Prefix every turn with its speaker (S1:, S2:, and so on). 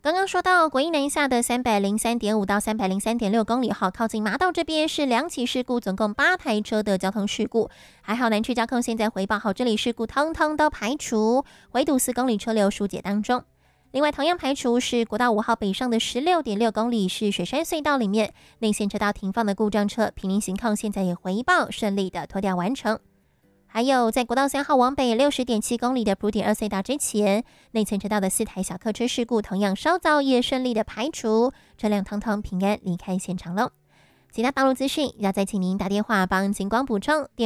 S1: 刚刚说到国一南下的303.5到303.6公里，靠近麻道这边是2起事故，总共8台车的交通事故。还好南区交控现在回报好，这里事故通通都排除，围堵4公里车流疏解当中。另外同样排除是国道5号北上的16.6公里，是雪山隧道里面内线车道停放的故障车，平林行控现在也回报顺利的拖吊完成。还有在国道3号往北60.7公里的普点2隧道之前，内侧车道的4台小客车事故同样稍早也顺利的排除，车辆通通平安离开现场了。其他道路资讯要再请您打电话帮警广补充。